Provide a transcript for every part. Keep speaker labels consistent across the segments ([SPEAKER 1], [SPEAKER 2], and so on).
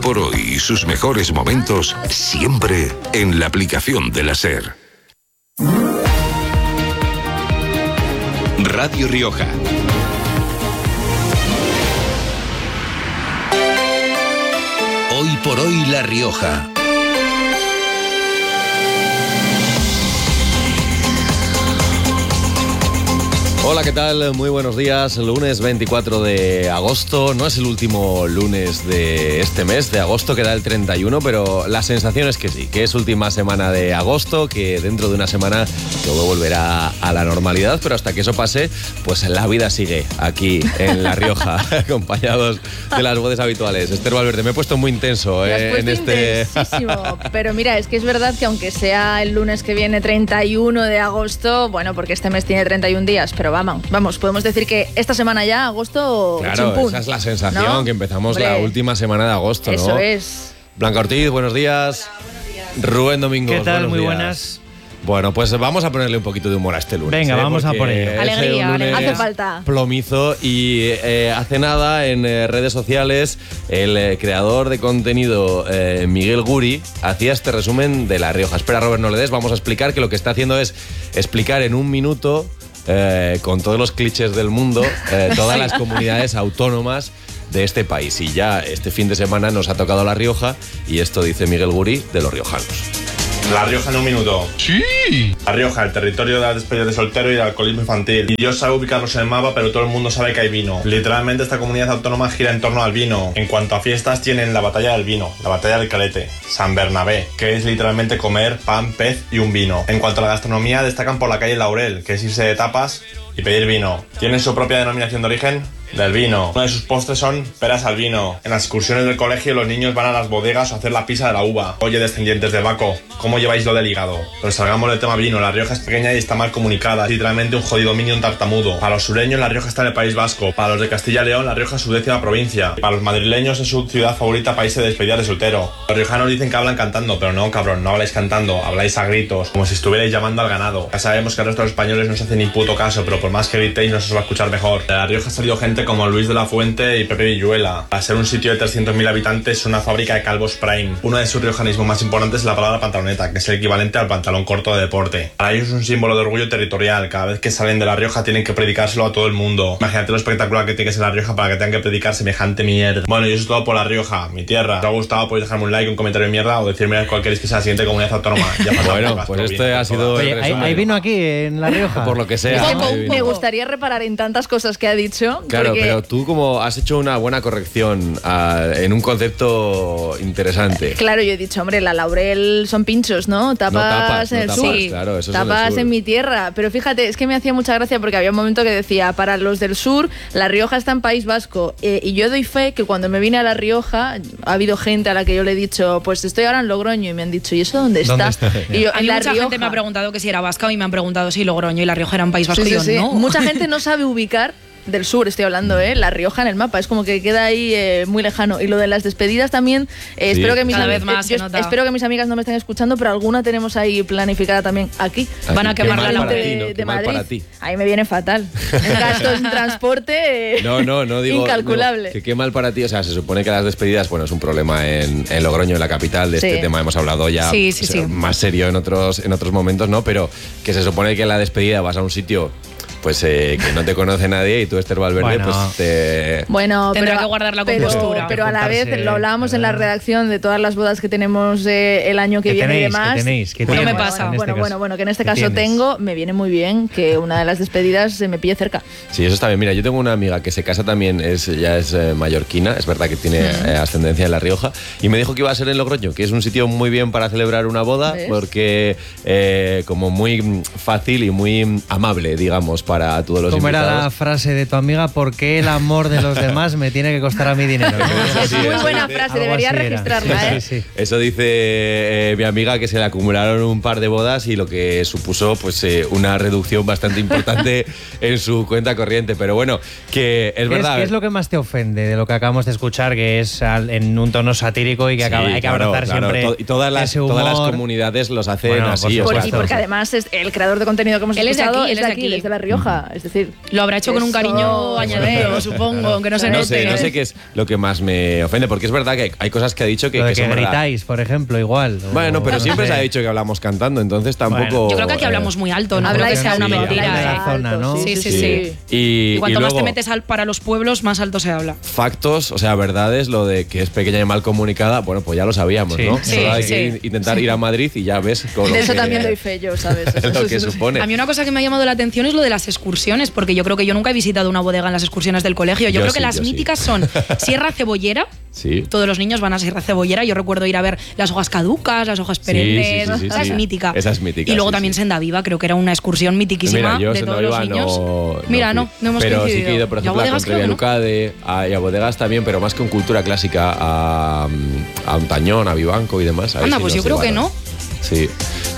[SPEAKER 1] por hoy y sus mejores momentos siempre en la aplicación de la SER.
[SPEAKER 2] Radio Rioja. Hoy por hoy La Rioja.
[SPEAKER 3] Hola, ¿qué tal? Muy buenos días. Lunes 24 de agosto. No es el último lunes de este mes, de agosto, queda el 31, pero la sensación es que sí, que es última semana de agosto, que dentro de una semana todo volverá a la normalidad, pero hasta que eso pase, pues la vida sigue aquí en La Rioja, acompañados de las voces habituales. Esther Valverde, me he puesto muy intenso en este...
[SPEAKER 4] Intensísimo, pero mira, es que es verdad que aunque sea el lunes que viene 31 de agosto, bueno, porque este mes tiene 31 días, pero vamos, podemos decir que esta semana ya, agosto,
[SPEAKER 3] claro,
[SPEAKER 4] chimpún,
[SPEAKER 3] esa es la sensación, ¿no? Que empezamos la última semana de agosto, ¿no?
[SPEAKER 4] Eso es.
[SPEAKER 3] Blanca Ortiz, buenos días. Hola, Rubén Domingos,
[SPEAKER 5] ¿qué tal?
[SPEAKER 3] Muy
[SPEAKER 5] buenas.
[SPEAKER 3] Bueno, pues vamos a ponerle un poquito de humor a este lunes.
[SPEAKER 5] Venga, vamos a por ello.
[SPEAKER 4] Alegría, hace falta.
[SPEAKER 3] Plomizo y hace nada en redes sociales el creador de contenido Miguel Guri hacía este resumen de La Rioja. Espera, Robert, no le des, vamos a explicar que lo que está haciendo es explicar en un minuto con todos los clichés del mundo todas las comunidades autónomas de este país. Y ya este fin de semana nos ha tocado La Rioja y esto dice Miguel Guri de los riojanos.
[SPEAKER 6] La Rioja en un minuto. ¡Sí! La Rioja, el territorio de las despedidas de soltero y del alcoholismo infantil. Y Dios sabe ubicarnos en el mapa, pero todo el mundo sabe que hay vino. Literalmente esta comunidad autónoma gira en torno al vino. En cuanto a fiestas, tienen la batalla del vino, la batalla del calete, San Bernabé, que es literalmente comer pan, pez y un vino. En cuanto a la gastronomía, destacan por la calle Laurel, que es irse de tapas y pedir vino. Tienen su propia denominación de origen, del vino. Uno de sus postres son peras al vino. En las excursiones del colegio los niños van a las bodegas a hacer la pisa de la uva. Oye, descendientes de Baco, ¿cómo lleváis lo del hígado? Pero salgamos del tema vino. La Rioja es pequeña y está mal comunicada. Es literalmente un jodido minion tartamudo. Para los sureños La Rioja está en el País Vasco. Para los de Castilla y León La Rioja es su 10ª provincia. Para los madrileños es su ciudad favorita, país de despedida de soltero. Los riojanos dicen que hablan cantando, pero no, cabrón, no habláis cantando, habláis a gritos, como si estuvierais llamando al ganado. Ya sabemos que el resto de los españoles no se hace ni puto caso, pero por más que gritéis no se os va a escuchar mejor. De La Rioja ha salido gente como Luis de la Fuente y Pepe Villuela. Para ser un sitio de 300.000 habitantes es una fábrica de calvos prime. Uno de sus riojanismos más importantes es la palabra pantaloneta, que es el equivalente al pantalón corto de deporte. Para ellos es un símbolo de orgullo territorial. Cada vez que salen de La Rioja tienen que predicárselo a todo el mundo. Imagínate lo espectacular que tiene que ser La Rioja para que tengan que predicar semejante mierda. Bueno, y eso es todo por La Rioja, mi tierra. Si os ha gustado podéis dejarme un like, un comentario de mierda o decirme cuál queréis que sea la siguiente comunidad autónoma.
[SPEAKER 3] Bueno, pues este ha sido...
[SPEAKER 5] Oye, ¿hay vino aquí en La Rioja?
[SPEAKER 3] Por lo que sea.
[SPEAKER 4] Me gustaría reparar en tantas cosas que ha dicho.
[SPEAKER 3] Claro, pero tú como has hecho una buena corrección en un concepto interesante.
[SPEAKER 4] Claro, yo he dicho, hombre, la Laurel son pinchos, ¿no? Tapas en el sur.
[SPEAKER 3] Claro, eso
[SPEAKER 4] tapas en mi tierra. Pero fíjate, es que me hacía mucha gracia porque había un momento que decía, para los del sur, La Rioja está en País Vasco. Y yo doy fe que cuando me vine a La Rioja, ha habido gente a la que yo le he dicho, pues estoy ahora en Logroño, y me han dicho, ¿y eso dónde está? Y yo,
[SPEAKER 7] a mí mucha gente me ha preguntado que si era vasca y me han preguntado si Logroño y La Rioja eran País Vasco.
[SPEAKER 4] Sí,
[SPEAKER 7] y yo,
[SPEAKER 4] sí.
[SPEAKER 7] no.
[SPEAKER 4] Mucha gente no sabe ubicar. Del sur estoy hablando, La Rioja en el mapa, es como que queda ahí muy lejano. Y lo de las despedidas también, espero que espero que mis amigas no me estén escuchando, pero alguna tenemos ahí planificada también aquí.
[SPEAKER 7] Van a quemar la
[SPEAKER 4] gente de Madrid. Ahí me viene fatal. El gasto en transporte
[SPEAKER 3] no digo
[SPEAKER 4] incalculable.
[SPEAKER 3] Que qué mal para ti, o sea, se supone que las despedidas, bueno, es un problema en Logroño, en la capital, de este tema hemos hablado ya más serio en otros momentos, ¿no? Pero que se supone que en la despedida vas a un sitio pues que no te conoce nadie y tú, Esther Valverde, pues te...
[SPEAKER 4] Bueno,
[SPEAKER 7] tendrá que guardar la compostura.
[SPEAKER 4] Pero a la vez lo hablábamos en la redacción de todas las bodas que tenemos el año que viene y demás.
[SPEAKER 7] No me pasa.
[SPEAKER 4] Bueno, que en este caso me viene muy bien que una de las despedidas se me pille cerca.
[SPEAKER 3] Sí, eso está bien. Mira, yo tengo una amiga que se casa también, ya es mallorquina, es verdad que tiene ascendencia en La Rioja, y me dijo que iba a ser en Logroño, que es un sitio muy bien para celebrar una boda, porque como muy fácil y muy amable, digamos, para todos los invitados.
[SPEAKER 5] ¿Cómo era la frase de tu amiga? ¿Por qué el amor de los demás me tiene que costar a mí dinero?
[SPEAKER 4] Es muy buena frase, debería registrarla.
[SPEAKER 3] Eso dice mi amiga, que se le acumularon un par de bodas y lo que supuso pues una reducción bastante importante en su cuenta corriente. Pero bueno, que es verdad.
[SPEAKER 5] ¿Qué es lo que más te ofende de lo que acabamos de escuchar, que es en un tono satírico y que hay que abrazar siempre?
[SPEAKER 3] Y todas las comunidades los hacen así.
[SPEAKER 4] Porque además el creador de contenido que hemos escuchado es de aquí, desde La Rioja. Rioja. Es decir,
[SPEAKER 7] Lo habrá hecho con un cariño añadido, supongo, aunque no se note.
[SPEAKER 3] No sé qué es lo que más me ofende, porque es verdad que hay cosas que ha dicho que,
[SPEAKER 5] Lo de
[SPEAKER 3] que
[SPEAKER 5] que
[SPEAKER 3] son verdad.
[SPEAKER 5] gritáis, por ejemplo, igual.
[SPEAKER 3] Bueno, pero
[SPEAKER 5] no
[SPEAKER 3] siempre
[SPEAKER 5] sé.
[SPEAKER 3] se ha dicho que hablamos cantando, entonces tampoco...
[SPEAKER 5] Bueno,
[SPEAKER 7] Yo creo que aquí hablamos muy alto, no creo que
[SPEAKER 4] habláis
[SPEAKER 7] sea una
[SPEAKER 3] sí,
[SPEAKER 7] mentira.
[SPEAKER 5] habláis de la
[SPEAKER 7] ¿eh?
[SPEAKER 5] zona, ¿no?
[SPEAKER 7] Sí, sí, sí.
[SPEAKER 3] Y
[SPEAKER 7] Cuanto más
[SPEAKER 3] luego,
[SPEAKER 7] te metes para los pueblos, más alto se habla.
[SPEAKER 3] factos, o sea, verdades, lo de que es pequeña y mal comunicada, bueno, pues ya lo sabíamos,
[SPEAKER 5] Sí.
[SPEAKER 3] ¿no?
[SPEAKER 7] Sí,
[SPEAKER 3] Solo hay
[SPEAKER 7] sí.
[SPEAKER 3] que intentar ir a Madrid y ya ves con lo
[SPEAKER 4] de eso
[SPEAKER 3] que-
[SPEAKER 4] también doy fe yo, ¿sabes?
[SPEAKER 3] lo que supone.
[SPEAKER 7] A mí una cosa que me ha llamado la atención es lo de las excursiones, porque yo creo que yo nunca he visitado una bodega en las excursiones del colegio. Yo creo que las míticas son Sierra Cebollera.
[SPEAKER 3] Sí.
[SPEAKER 7] Todos los niños van a Sierra Cebollera. Yo recuerdo ir a ver las hojas caducas, las hojas perennes.
[SPEAKER 3] sí,
[SPEAKER 7] Esa
[SPEAKER 3] sí.
[SPEAKER 7] es mítica.
[SPEAKER 3] Esa es mítica,
[SPEAKER 7] Y luego
[SPEAKER 3] sí,
[SPEAKER 7] también
[SPEAKER 3] sí.
[SPEAKER 7] Senda Viva, creo que era una excursión mitiquísima
[SPEAKER 3] Mira, yo
[SPEAKER 7] de
[SPEAKER 3] Senda
[SPEAKER 7] todos los
[SPEAKER 3] Viva
[SPEAKER 7] niños. Mira,
[SPEAKER 3] fui.
[SPEAKER 7] no hemos
[SPEAKER 3] pero
[SPEAKER 7] coincidido.
[SPEAKER 3] sí que he ido, por
[SPEAKER 7] Yo a
[SPEAKER 3] ejemplo, a
[SPEAKER 7] bodegas creo que no.
[SPEAKER 3] Contravialucade y a bodegas también, pero más con cultura clásica, a Untañón, a Vivanco y demás. Ahí
[SPEAKER 7] Anda,
[SPEAKER 3] sí
[SPEAKER 7] pues
[SPEAKER 3] nos
[SPEAKER 7] yo creo que
[SPEAKER 3] llevaron.
[SPEAKER 7] no.
[SPEAKER 3] Sí.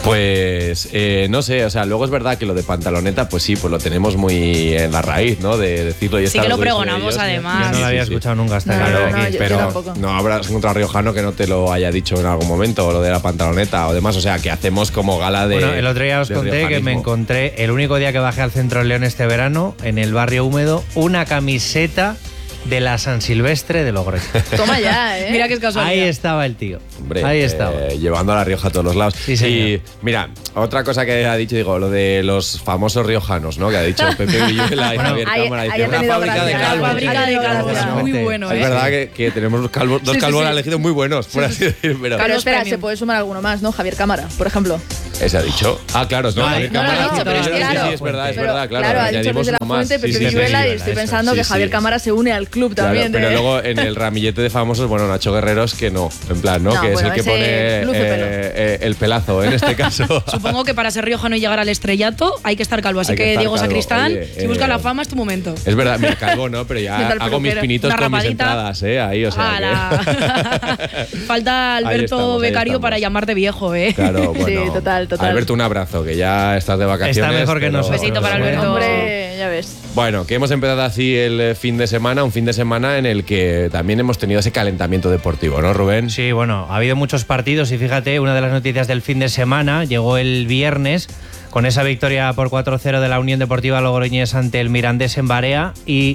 [SPEAKER 3] Pues no sé, o sea, luego es verdad que lo de pantaloneta, pues sí, pues lo tenemos muy en la raíz, ¿no? De decirlo y
[SPEAKER 7] Sí
[SPEAKER 3] estar
[SPEAKER 7] que lo
[SPEAKER 3] orgulloso de
[SPEAKER 7] pregonamos,
[SPEAKER 3] ellos.
[SPEAKER 7] además.
[SPEAKER 5] Yo no lo había escuchado nunca hasta
[SPEAKER 4] No,
[SPEAKER 5] que
[SPEAKER 4] no,
[SPEAKER 5] llegué
[SPEAKER 4] no,
[SPEAKER 5] aquí.
[SPEAKER 4] yo
[SPEAKER 3] Pero
[SPEAKER 4] tampoco.
[SPEAKER 3] no habrás encontrado riojano que no te lo haya dicho en algún momento, lo de la pantaloneta o demás. O sea, que hacemos como gala de.
[SPEAKER 5] Bueno, el otro día os
[SPEAKER 3] de
[SPEAKER 5] conté que me
[SPEAKER 3] riojanismo.
[SPEAKER 5] encontré, el único día que bajé al Centro de León este verano, en el barrio húmedo, una camiseta de la San Silvestre de Logroño.
[SPEAKER 4] Toma ya, ¿eh?
[SPEAKER 7] Mira que es casualidad.
[SPEAKER 5] Ahí estaba el tío.
[SPEAKER 3] Hombre,
[SPEAKER 5] Ahí estaba.
[SPEAKER 3] llevando a La Rioja a todos los lados.
[SPEAKER 5] Sí, señor.
[SPEAKER 3] Y mira, otra cosa que ha dicho, digo, lo de los famosos riojanos, ¿no? Que ha dicho Pepe Villuela y Javier
[SPEAKER 4] ahí-
[SPEAKER 3] Cámara.
[SPEAKER 4] ahí
[SPEAKER 3] Dice,
[SPEAKER 4] ha
[SPEAKER 3] una
[SPEAKER 4] tenido
[SPEAKER 3] fábrica de
[SPEAKER 4] gracia.
[SPEAKER 3] calvos.
[SPEAKER 7] La fábrica de calvos,
[SPEAKER 5] Calvos.
[SPEAKER 7] muy bueno,
[SPEAKER 3] Es
[SPEAKER 7] ¿eh?
[SPEAKER 3] verdad que tenemos dos calvos
[SPEAKER 7] sí.
[SPEAKER 3] elegidos muy buenos, por así decir. Pero
[SPEAKER 4] Pero espera,
[SPEAKER 7] Premium.
[SPEAKER 4] se puede sumar alguno más, ¿no? Javier Cámara, por ejemplo.
[SPEAKER 3] ese ha dicho. Ah, claro, no,
[SPEAKER 5] No,
[SPEAKER 3] Javier
[SPEAKER 5] no lo
[SPEAKER 3] Cámara.
[SPEAKER 4] ha dicho, pero
[SPEAKER 3] sí,
[SPEAKER 4] es
[SPEAKER 3] sí,
[SPEAKER 4] claro.
[SPEAKER 3] sí, es verdad,
[SPEAKER 4] Pero,
[SPEAKER 3] claro.
[SPEAKER 4] ha dicho
[SPEAKER 3] añadimos
[SPEAKER 4] Luis de la
[SPEAKER 3] uno más.
[SPEAKER 4] Fuente, Pepe
[SPEAKER 3] Sí, sí, sí,
[SPEAKER 4] Villuela,
[SPEAKER 3] sí,
[SPEAKER 4] y estoy
[SPEAKER 3] eso,
[SPEAKER 4] pensando
[SPEAKER 3] sí,
[SPEAKER 4] que
[SPEAKER 3] sí.
[SPEAKER 4] Javier Cámara se une al club
[SPEAKER 3] Claro,
[SPEAKER 4] también.
[SPEAKER 3] pero
[SPEAKER 4] de-
[SPEAKER 3] luego en el ramillete de famosos, bueno, Nacho Guerreros que no, en plan, ¿no?
[SPEAKER 4] No,
[SPEAKER 3] que es
[SPEAKER 4] bueno,
[SPEAKER 3] el que
[SPEAKER 4] ese
[SPEAKER 3] pone
[SPEAKER 4] luce pelo.
[SPEAKER 3] el pelazo en este caso.
[SPEAKER 7] Supongo que para ser riojano y llegar al estrellato hay que estar calvo. Así
[SPEAKER 3] Hay que
[SPEAKER 7] que,
[SPEAKER 3] estar
[SPEAKER 7] Diego
[SPEAKER 3] calvo.
[SPEAKER 7] Sacristán,
[SPEAKER 3] Oye,
[SPEAKER 7] si buscas la fama es tu momento.
[SPEAKER 3] Es verdad, mira, calvo no, pero ya
[SPEAKER 4] Mientras el
[SPEAKER 3] hago mis
[SPEAKER 4] peluquero.
[SPEAKER 3] pinitos
[SPEAKER 7] Una
[SPEAKER 3] con mis
[SPEAKER 7] rapadita.
[SPEAKER 3] entradas, ahí, o sea.
[SPEAKER 7] ¡Hala! Falta
[SPEAKER 3] Ahí
[SPEAKER 7] Alberto
[SPEAKER 3] estamos, ahí
[SPEAKER 7] Becario
[SPEAKER 3] estamos.
[SPEAKER 7] para llamarte viejo, ¿eh?
[SPEAKER 3] Claro, bueno.
[SPEAKER 4] Sí, total.
[SPEAKER 3] Alberto, un abrazo, que ya estás de vacaciones.
[SPEAKER 5] Está mejor que
[SPEAKER 3] pero-
[SPEAKER 5] nosotros.
[SPEAKER 7] Besito para Alberto.
[SPEAKER 4] Hombre, ya ves.
[SPEAKER 3] Bueno, que hemos empezado así el fin de semana, un fin de semana en el que también hemos tenido ese calentamiento deportivo, ¿no, Rubén?
[SPEAKER 5] Sí, bueno, ha habido muchos partidos y fíjate, una de las noticias del fin de semana llegó el viernes con esa victoria por 4-0 de la Unión Deportiva Logroñés ante el Mirandés en Barea, y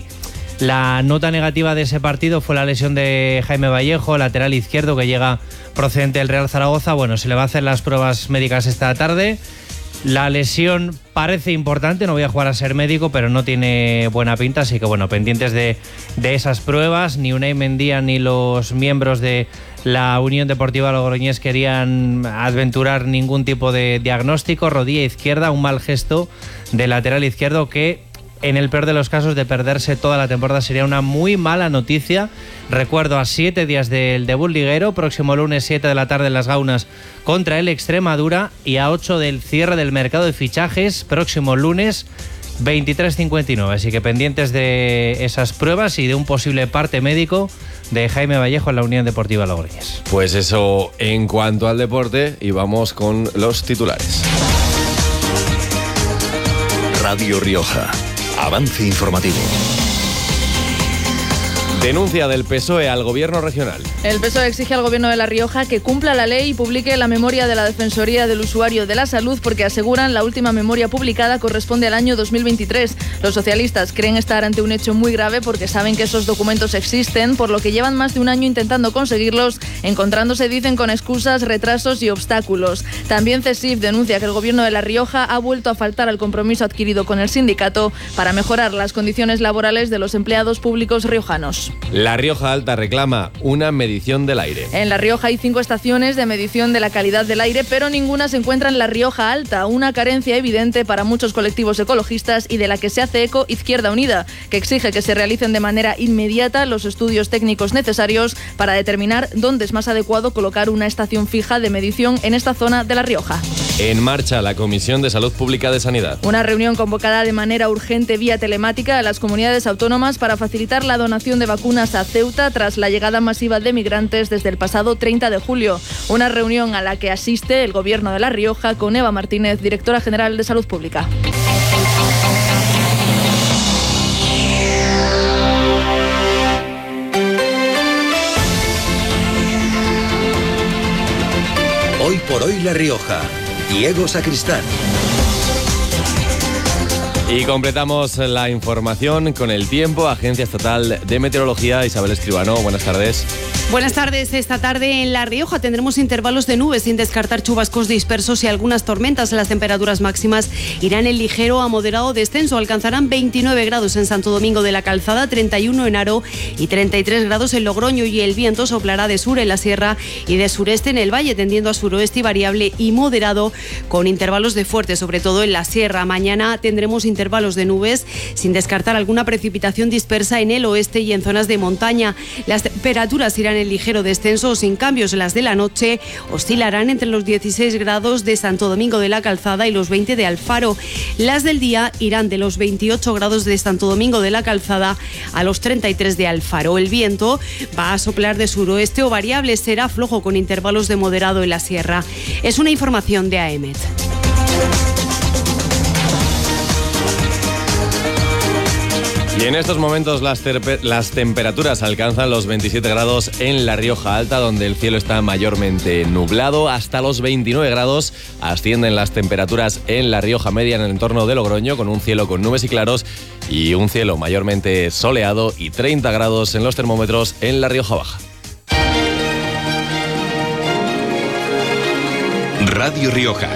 [SPEAKER 5] la nota negativa de ese partido fue la lesión de Jaime Vallejo, lateral izquierdo, que llega procedente del Real Zaragoza. Bueno, se le va a hacer las pruebas médicas esta tarde. La lesión parece importante, no voy a jugar a ser médico, pero no tiene buena pinta, así que bueno, pendientes de esas pruebas. Ni Unai Mendía ni los miembros de la Unión Deportiva Logroñés querían aventurar ningún tipo de diagnóstico. Rodilla izquierda, un mal gesto del lateral izquierdo que, en el peor de los casos, de perderse toda la temporada, sería una muy mala noticia. Recuerdo, a 7 días del debut liguero, próximo lunes 7 de la tarde en Las Gaunas contra el Extremadura, y a 8 del cierre del mercado de fichajes, próximo lunes 23:59. Así que pendientes de esas pruebas y de un posible parte médico de Jaime Vallejo en la Unión Deportiva Logroñés.
[SPEAKER 3] Pues eso en cuanto al deporte, y vamos con los titulares.
[SPEAKER 2] Radio Rioja. Avance informativo.
[SPEAKER 3] Denuncia del PSOE al gobierno regional.
[SPEAKER 4] El PSOE exige al Gobierno de La Rioja que cumpla la ley y publique la memoria de la Defensoría del Usuario de la Salud, porque aseguran la última memoria publicada corresponde al año 2023. Los socialistas creen estar ante un hecho muy grave porque saben que esos documentos existen, por lo que llevan más de un año intentando conseguirlos, encontrándose, dicen, con excusas, retrasos y obstáculos. También CESIF denuncia que el Gobierno de La Rioja ha vuelto a faltar al compromiso adquirido con el sindicato para mejorar las condiciones laborales de los empleados públicos riojanos.
[SPEAKER 3] La Rioja Alta reclama una medición del aire.
[SPEAKER 4] En La Rioja hay 5 estaciones de medición de la calidad del aire, pero ninguna se encuentra en La Rioja Alta, una carencia evidente para muchos colectivos ecologistas y de la que se hace eco Izquierda Unida, que exige que se realicen de manera inmediata los estudios técnicos necesarios para determinar dónde es más adecuado colocar una estación fija de medición en esta zona de La Rioja.
[SPEAKER 3] En marcha la Comisión de Salud Pública de Sanidad.
[SPEAKER 4] Una reunión convocada de manera urgente vía telemática a las comunidades autónomas para facilitar la donación de vacunas a Ceuta tras la llegada masiva de migrantes desde el pasado 30 de julio. Una reunión a la que asiste el Gobierno de La Rioja con Eva Martínez, directora general de Salud Pública.
[SPEAKER 2] Hoy por hoy La Rioja. Diego Sacristán.
[SPEAKER 3] Y completamos la información con el tiempo. Agencia Estatal de Meteorología, Isabel Escribano, buenas tardes.
[SPEAKER 8] Buenas tardes. Esta tarde en La Rioja tendremos intervalos de nubes sin descartar chubascos dispersos y algunas tormentas. Las temperaturas máximas irán en ligero a moderado descenso. Alcanzarán 29 grados en Santo Domingo de la Calzada, 31 en Haro y 33 grados en Logroño. Y el viento soplará de sur en la sierra y de sureste en el valle, tendiendo a suroeste y variable y moderado con intervalos de fuerte, sobre todo en la sierra. Mañana tendremos intervalos de nubes sin descartar alguna precipitación dispersa en el oeste y en zonas de montaña. Las temperaturas irán en ligero descenso o sin cambios. Las de la noche oscilarán entre los 16 grados de Santo Domingo de la Calzada y los 20 de Alfaro. Las del día irán de los 28 grados de Santo Domingo de la Calzada a los 33 de Alfaro. El viento va a soplar de suroeste o variable, será flojo con intervalos de moderado en la sierra. Es una información de AEMET.
[SPEAKER 3] Y en estos momentos las temperaturas alcanzan los 27 grados en La Rioja Alta, donde el cielo está mayormente nublado. Hasta los 29 grados ascienden las temperaturas en La Rioja Media, en el entorno de Logroño, con un cielo con nubes y claros y un cielo mayormente soleado, y 30 grados en los termómetros en La Rioja Baja.
[SPEAKER 2] Radio Rioja.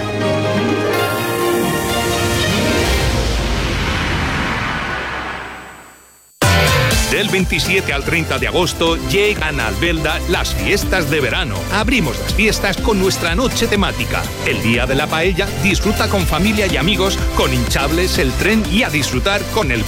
[SPEAKER 9] Del 27 al 30 de agosto llegan a Albelda las fiestas de verano. Abrimos las fiestas con nuestra noche temática. El día de la paella, disfruta con familia y amigos, con hinchables, el tren y a disfrutar con el